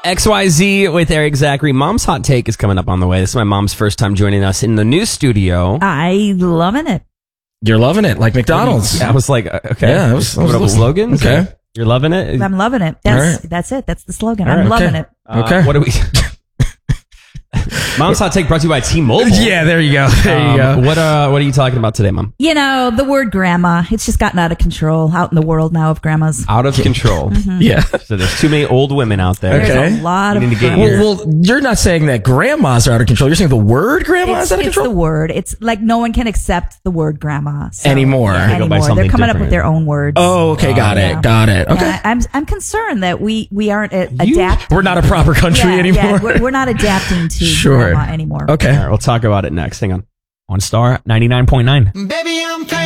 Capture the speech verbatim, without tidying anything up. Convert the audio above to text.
X Y Z with Eric Zachary. Mom's Hot Take is coming up on the way. This is my mom's first time joining us in the new studio. I loving it. You're loving it, like McDonald's. Yeah, I was like, okay. Yeah, I was, I was what a slogan? Okay. You're loving it? I'm loving it. That's right. that's it. That's the slogan. All I'm right, loving okay. it. Uh, Okay. What do we... Mom's Hot Take brought to you by T-Mobile. Yeah, there you go. There you Um, go. What, uh, what are you talking about today, Mom? You know, the word grandma, it's just gotten out of control out in the world now of grandmas. Out of control. Yeah. So there's too many old women out there. There's Okay. a lot You of need to get grandmas. your- Well, well, you're not saying that grandmas are out of control. You're saying the word grandma It's, is out of it's control? the word. It's like no one can accept the word grandma so- Anymore. Yeah, they go by Anymore. something They're coming up different. with their own words. Oh, okay. Got Yeah. it. Got it. Okay. Yeah, I'm I'm concerned that we we aren't uh, You- adapting. We're not a proper country yeah, anymore. Yeah, we're, we're not adapting to Sure. grandma anymore. Okay. All right, we'll talk about it next. Hang on. On Star ninety-nine point nine. Baby, I'm